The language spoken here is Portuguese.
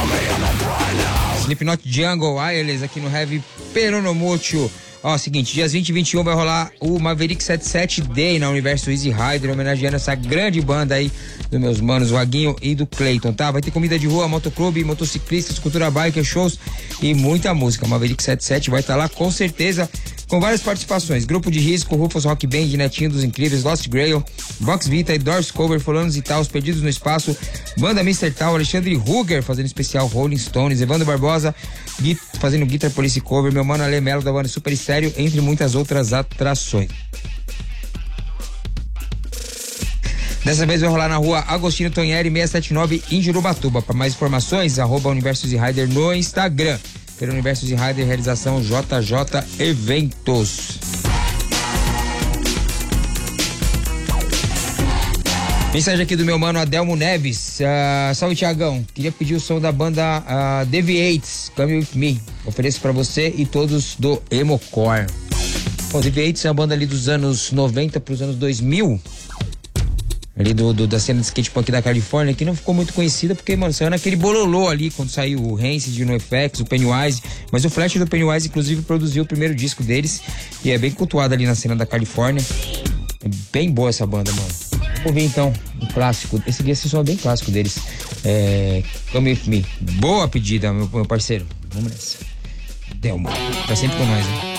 Slipknot Jungle Wireless aqui no Heavy Peronomútil. Ó, seguinte, dias 20 e 21 vai rolar o Maverick 77 Day na Universo Easy Rider, homenageando essa grande banda aí dos meus manos, o Aguinho e do Clayton, tá? Vai ter comida de rua, motoclube, motociclistas, cultura biker, shows e muita música. Maverick 77 vai estar lá com certeza, com várias participações. Grupo de Risco, Rufus Rock Band, Netinho dos Incríveis, Lost Grail, Vox Vita e Doors Cover, Fulanos e Tal, Os Perdidos no Espaço, Banda Mr. Tal, Alexandre Ruger fazendo especial Rolling Stones, Evandro Barbosa fazendo Guitar Police Cover, meu mano Ale Melo da banda Super Estéreo, entre muitas outras atrações. Dessa vez vai rolar na rua Agostinho Tonheri 679 em Jurubatuba. Para mais informações, @Universo Easy Rider no Instagram. Pelo Universo Easy Rider, realização JJ Eventos. Mensagem aqui do meu mano Adelmo Neves. Salve, Thiagão. Queria pedir o som da banda Deviates, Come With Me. Ofereço pra você e todos do Emocore. Bom, Deviates é uma banda ali dos anos 90 pros anos 2000. Ali da cena de skate punk da Califórnia, que não ficou muito conhecida porque, mano, saiu naquele bololô ali quando saiu o Rancid, no FX, o Pennywise. Mas o Flash do Pennywise, inclusive, produziu o primeiro disco deles e é bem cultuado ali na cena da Califórnia. É bem boa essa banda, mano. Vamos ver então um clássico. Esse som é bem clássico deles. Come With Me. Boa pedida, meu parceiro. Vamos nessa. Delmo. Tá sempre com nós, né?